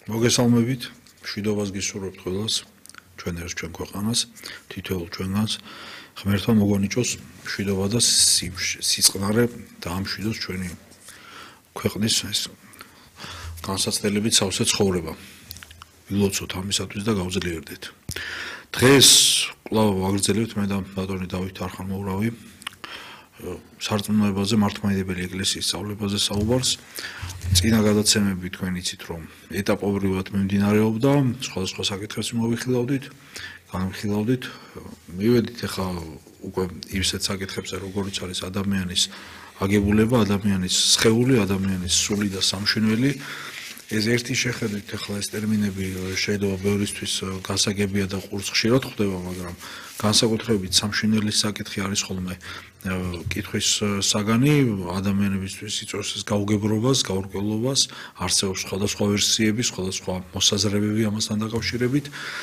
მოგესალმებით, მშვიდობას გისურვებთ ყველას, ჩვენ ერთ ჩვენ ქვეყანას, თითოეულ ჩვენგანს, ღმერთმა მოგონიჭოს მშვიდობა და სიწყნარე და ამშვიდოს ჩვენი ქვეყნის ეს განსაცდელებით სავსე ცხოვრება. ვილოცოთ ამისათვის და გავძლიერდეთ. დღეს კვლავ ვაგრძელებთ მე და ბატონი დავით არხამოვრავი სარწმუნოებაზე მართლმადიდებელი ეკლესიის სწავლებაზე საუბარს. წინა გადაცემები თქვენ იცით რომ ეტაპობრივად მიმდინარეობდა, სხვადასხვა საკითხებს მოვიხილავდით, განვიხილავდით. მივედით ახლა უკვე ისეთ საკითხებზე, როგორიც არის ადამიანის აგებულება, ადამიანის სხეული, ადამიანის სული და სამშვენელი. ეს ერთი შეხედვით ახლა ეს ტერმინები შეიძლება ბევრისთვის გასაგებია და ყურს ხშირად ხვდება, მაგრამ განსაკუთრებით სამშვენელის საკითხი არის ხოლმე კითხვის საგანი, ადამიანებისთვის იწვევს ეს გაუგებრობას, გაურკვევლობას, არსებობს სხვადასხვა ვერსიები, სხვადასხვა მოსაზრებები ამასთან დაკავშირებით.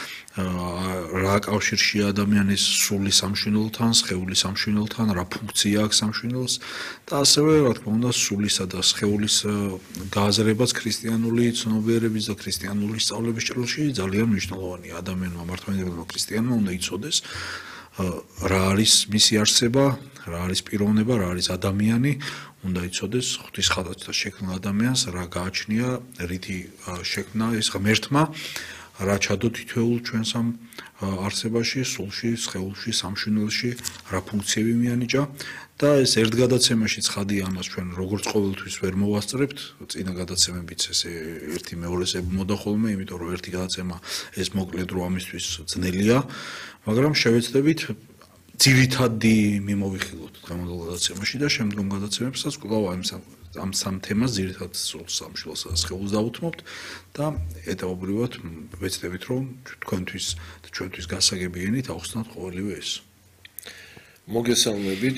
რა კავშირშია ადამიანის სული სამშვენელთან, სხეული სამშვენელთან, რა ფუნქცია აქვს სამშვენელს და ასევე რა თქმა უნდა სულისა და სხეულის გააზრებაც ქრისტიანული ცნობიერების და ქრისტიანული სწავლების ჭრილში ძალიან მნიშვნელოვანია. ადამიანმა მართლმადიდებელმა ქრისტიანმა უნდა იცოდეს რა არის მისი არსება, რა არის პიროვნება, რა არის ადამიანი, უნდა იცოდეს ღვთის ხატად შექმნილ ადამიანს, რა გააჩნია, რითი შექმნა ეს ღმერთმა, რა ჩადო თითოეულ ჩვენს ამ არსებაში, სულში, სხეულში, სამშვენელში, რა ფუნქციები მიანიჭა და ეს ერთ გადაცემაში ცხადია ამას ჩვენ როგორც ყოველთვის ვერ მოვასწრებთ, წინა გადაცემებიც ესე ერთი მეორეს ებმოდა ხოლმე, იმიტომ რომ ერთი გადაცემა ეს მოკლედ რო ამისთვის ძნელია, მაგრამ შევეცდებით ძირითადი მიმოვიხილოთ დღევანდელ გადაცემაში და შემდგომ გადაცემებსაც კვლავ ამ სამ თემას ძირითად სამშველსა და სხეულს დავუთმობთ და ეტაპობრივად ვეცდებით რომ თქვენთვის და ჩვენთვის გასაგებიანით ავხსნათ ყოველივე ეს. მოგესალმებით.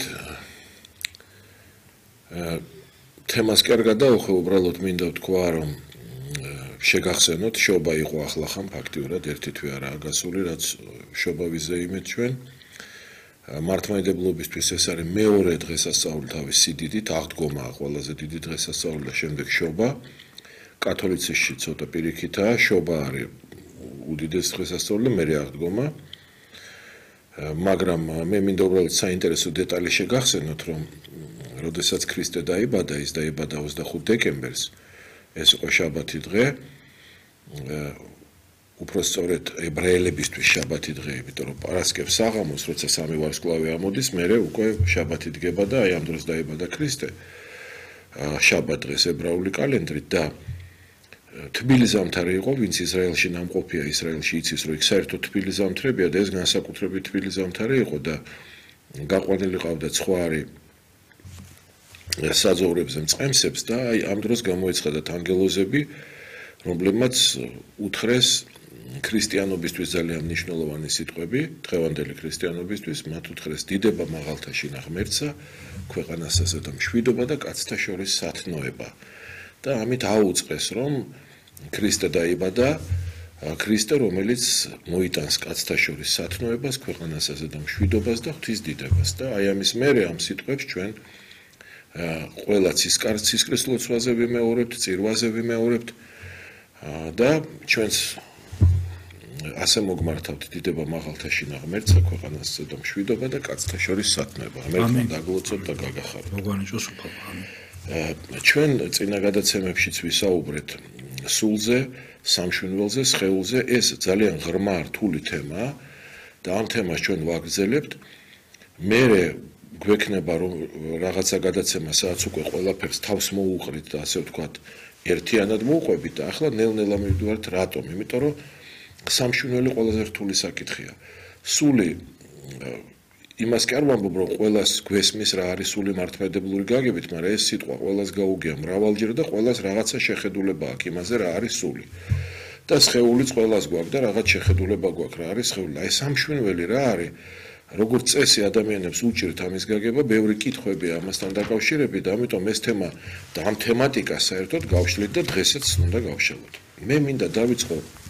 თემას კარგად დავხო, უბრალოდ მინდა ვთქვა რომ შეგახსენოთ, შობა იყო ახლახან ფაქტიურად ერთი თვე არაა გასული, რაც შობა ვიზეიმეთ ჩვენ. მართლმადიდებლობისთვის ეს არის მეორე დღესასწაული თავის სიდიდით, აღდგომაა ყველაზე დიდი დღესასწაული და შემდეგ შობა. კათოლიციზმში ცოტა პირიქითაა, შობა არის უდიდესი დღესასწაული და მერე აღდგომა. მაგრამ მე მინდა უბრალოდ საინტერესო დეტალი შეგახსენოთ, რომ როდესაც ქრისტე დაიბადა, ის დაიბადა 25 დეკემბერს, ეს იყო შაბათი დღე. უпростоრეთ ებრაელებისთვის შაბათი დღე, იმიტომ რომ პარასკევს საღამოს, როცა სამი ვარსკვლავი ამოდის, მერე უკვე შაბათი დგება და აი ამ დროს დაიბადა ქრისტე. შაბათ დღეს ებრაული კალენდრით და თბილი ზამთარი იყო, ვინც ისრაელში ნამყოფია, ისრაელში იცის, რომ იქ საერთოდ თბილი ზამთრებია და ეს განსაკუთრებით თბილი ზამთარი იყო და გაყვანილი ყავდა ცხვარი საძოვრებზე მწყემსებს და აი ამ დროს გამოეცხადათ ანგელოზები, რომლებმაც უთხრეს ქრისტიანობისთვის ძალიან მნიშვნელოვანი სიტყვები, დღევანდელი ქრისტიანობისთვის, მათ უთხრეს დიდება მაღალთა შინა ღმერთსა, ქვეყანასა და მშვიდობა და კაცთა შორის სათნოება. და ამით აუწყეს, რომ ქრისტე დაიბადა, ქრისტე, რომელიც მოიტანს კაცთა შორის სათნოებას, ქვეყანასა და მშვიდობას და ღვთის დიდებას. და აი ამის მერე ამ სიტყვებს ჩვენ ყველა ცისკრის ლოცვაზე ვიმეორებთ, წირვაზე ვიმეორებთ და ჩვენს ასე მოგმართავთ დიდება მაღალთა შინა ღმერთსა, ქვეყანასა და მშვიდობა და კაცთა შორის სათნოება. ღმერთმა დაგლოცოთ და გაგახაროთ. მოგანიჭოს უფალო. ჩვენ წინა გადაცემებშიც ვისაუბრეთ სულზე, სამშვენველზე, სხეულზე, ეს ძალიან ღრმა რთული თემაა და ამ თემას ჩვენ ვაგრძელებთ. მერე გვექნება რომ რაღაცა გადაცემა სადაც უკვე ყველაფერს თავს მოუყრით და ასე ვთქვათ, ერთიანად მოვყვებით და ახლა ნელ-ნელა მივდივართ რატომ? იმიტომ რომ სამშვენელი ყველაზე რთული საკითხია. სული იმას კი არ ვამბობ, რომ ყველას გვესმის რა არის სული მართლმადიდებლური გაგებით, მაგრამ ეს სიტყვა ყველას გაუგია მრავალჯერ და ყველას რაღაცა შეხედულება აქვს იმაზე რა არის სული. და სხეულიც ყველას გვაქვს და რაღაც შეხედულება გვაქვს რა არის სხეული. აი სამშვენელი რა არის? როგორც წესი ადამიანებს უჭირთ ამის გაგება, ბევრი კითხვებია ამასთან დაკავშირებით და ამიტომ ეს თემა და ამ თემატიკას საერთოდ გავშლით და დღესაც უნდა გავშალოთ. მე მინდა დავიწყო